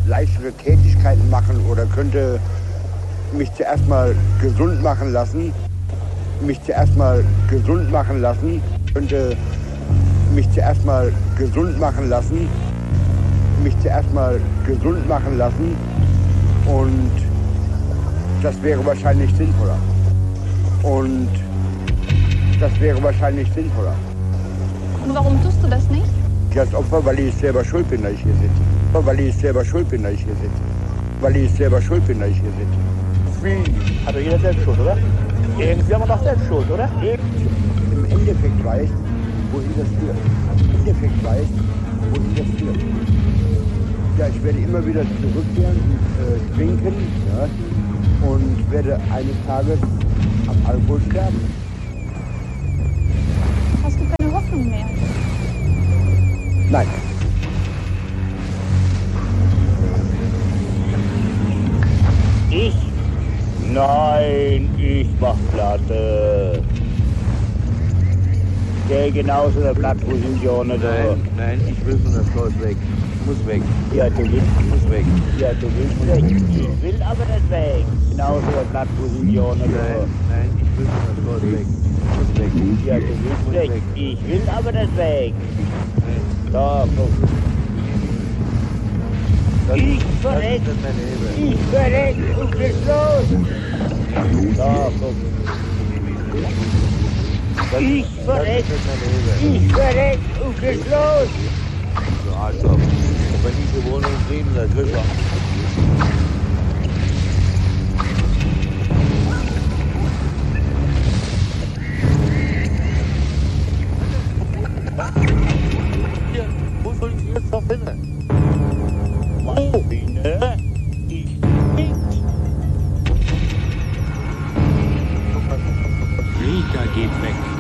leichtere Tätigkeiten machen oder könnte mich zuerst mal gesund machen lassen. Könnte mich zuerst mal gesund machen lassen. Und das wäre wahrscheinlich sinnvoller. Und warum tust du das nicht? Ja, als Opfer, weil ich selber schuld bin, dass ich hier sitze. Wie? Hat doch jeder selbst Schuld, oder? Irgendwie haben wir doch selbst Schuld, oder? Im Endeffekt weiß, wohin das führt. Ja, ich werde immer wieder zurückkehren und trinken, ja, und werde eines Tages am Alkohol sterben. Hast du keine Hoffnung mehr? Nein. Ich? Nein, ich mach Platte. Der genauso eine Plattposition. Nein, ich will von der Schloss weg. Ich muss weg. Ja, du willst. Ich muss weg. Ja, du willst weg. Ich will aber nicht weg. Genauso eine Plattposition. Nein, ich will von der Schloss weg. Ich muss weg. Ja, du willst weg. Ich will aber nicht weg. Da, guck. Ich verreck und geht's los. Da, guck. Ich verreck und geht's los. So Arschloch. Und wenn diese Wohnung Frieden, da kriegst du Hier, wo soll ich jetzt noch finden? Marine? Ich nicht. Rika geht weg.